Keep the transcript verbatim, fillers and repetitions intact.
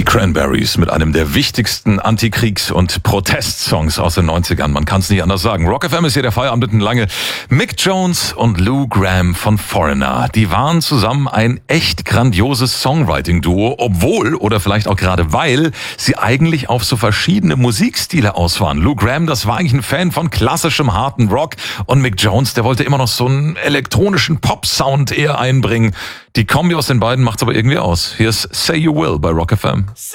Cranberries mit einem der wichtigsten Antikriegs- und Protestsongs aus den neunzigern. Man kann es nicht anders sagen. Rock F M ist hier der Feierabend mitten lange. Mick Jones und Lou Gramm von Foreigner. Die waren zusammen ein echt grandioses Songwriting-Duo, obwohl oder vielleicht auch gerade weil sie eigentlich auf so verschiedene Musikstile aus waren. Lou Gramm, das war eigentlich ein Fan von klassischem harten Rock und Mick Jones, der wollte immer noch so einen elektronischen Pop-Sound eher einbringen. Die Kombi aus den beiden macht's aber irgendwie aus. Hier ist Say You Will bei Rock F M.